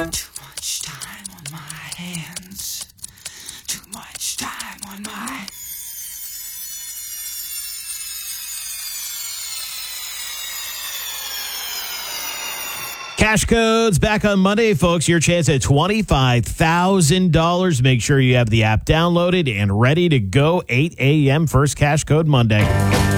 Too much time on my hands. Too much time on my... Cash Codes back on Monday, folks. Your chance at $25,000. Make sure you have the app downloaded and ready to go. 8 a.m. First Cash Code Monday.